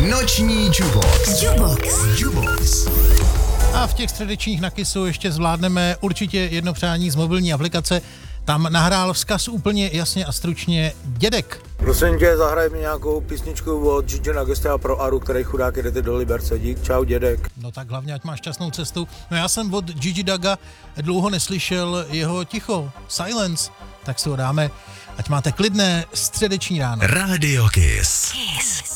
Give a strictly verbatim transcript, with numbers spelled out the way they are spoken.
Noční Jubox. Jubox. Jubox. A v těch středečních na Kissu ještě zvládneme určitě jedno přání z mobilní aplikace. Tam nahrál vzkaz úplně jasně a stručně dědek. Prosím tě, zahraj mi nějakou písničku od Gigi D'Agostino pro Aru, který chudák jdete do Liberce. Dík, čau dědek. No tak hlavně, ať máš šťastnou cestu. No já jsem od Gigi Daga dlouho neslyšel jeho ticho, Silence, tak si ho dáme, ať máte klidné středeční ráno. Radio Kiss. Kiss.